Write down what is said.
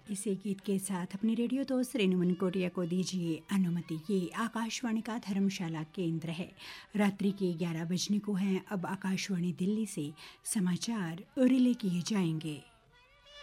इसी गीत के साथ अपने रेडियो दोस्त रेणु मनकोटिया को दीजिए अनुमति। ये आकाशवाणी का धर्मशाला केंद्र है। रात्रि के 11 बजने को हैं। अब आकाशवाणी दिल्ली से समाचार रिले किए जाएंगे।